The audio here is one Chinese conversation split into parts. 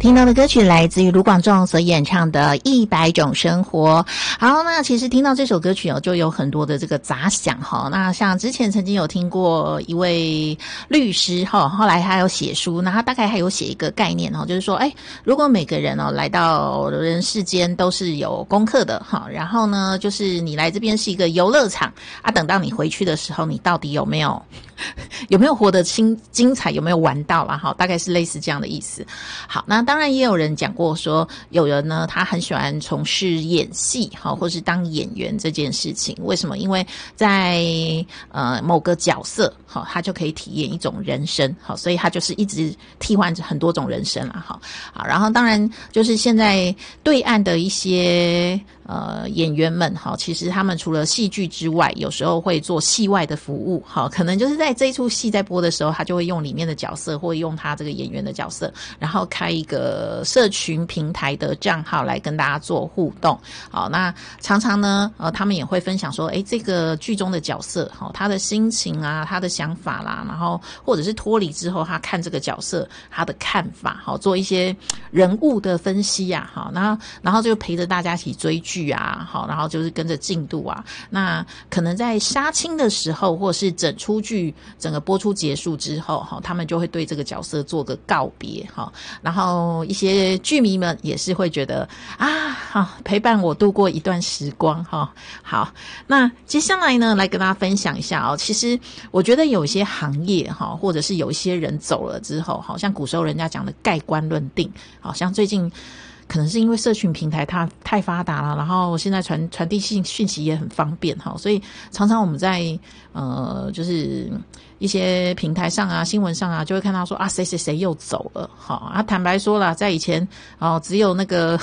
听到的歌曲来自于卢广仲所演唱的100种生活。好，那其实听到这首歌曲就有很多的这个杂想那像之前曾经有听过一位律师后来他有写书，那他大概还有写一个概念就是说如果每个人来到人世间都是有功课的然后呢就是你来这边是一个游乐场等到你回去的时候，你到底有没有活得精彩，有没有玩到大概是类似这样的意思。好，那当然也有人讲过说，有人呢他很喜欢从事演戏或是当演员这件事情。为什么？因为在某个角色他就可以体验一种人生所以他就是一直替换很多种人生好，然后当然就是现在对岸的一些演员们其实他们除了戏剧之外，有时候会做戏外的服务可能就是在这一出戏在播的时候，他就会用里面的角色或用他这个演员的角色，然后开一个社群平台的账号来跟大家做互动。好，那常常呢他们也会分享说这个剧中的角色他的心情啊，他的想法啦，然后或者是脱离之后他看这个角色他的看法做一些人物的分析然后就陪着大家一起追剧然后就是跟着进度那可能在杀青的时候，或是整出剧整个播出结束之后他们就会对这个角色做个告别然后一些剧迷们也是会觉得陪伴我度过一段时光好，那接下来呢来跟大家分享一下其实我觉得有一些行业或者是有一些人走了之后像古时候人家讲的盖棺论定，像最近可能是因为社群平台它太发达了，然后现在传递讯息也很方便所以常常我们在就是一些平台上新闻上就会看到说谁谁谁又走了坦白说啦，在以前只有那个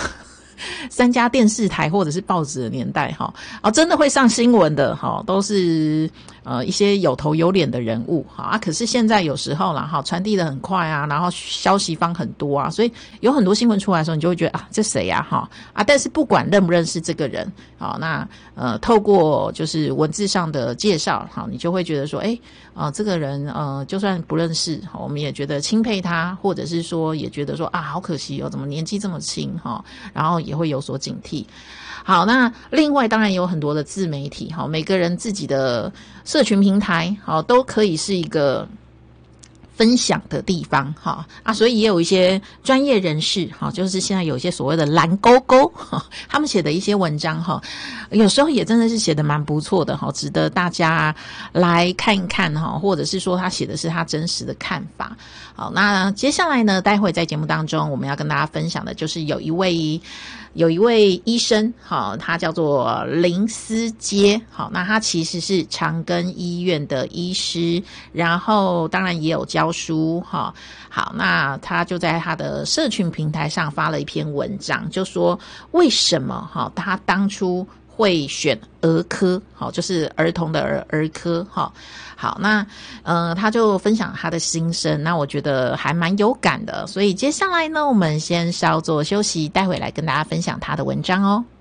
3家电视台或者是报纸的年代真的会上新闻的都是一些有头有脸的人物可是现在有时候啦传递的很快然后消息方很多所以有很多新闻出来的时候，你就会觉得这谁但是不管认不认识这个人那透过就是文字上的介绍你就会觉得说这个人就算不认识我们也觉得钦佩他，或者是说也觉得说好可惜怎么年纪这么轻然后也会有所警惕。好，那另外当然有很多的自媒体每个人自己的社群平台都可以是一个分享的地方所以也有一些专业人士就是现在有一些所谓的蓝勾勾他们写的一些文章有时候也真的是写得蛮不错的值得大家来看一看或者是说他写的是他真实的看法。好，那接下来呢，待会在节目当中我们要跟大家分享的就是有一位医生他叫做林思杰那他其实是长庚医院的医师，然后当然也有教书好，那他就在他的社群平台上发了一篇文章，就说为什么他当初会选儿科就是儿童的儿科好，那他就分享他的心声，那我觉得还蛮有感的，所以接下来呢我们先稍作休息，待会来跟大家分享他的文章哦。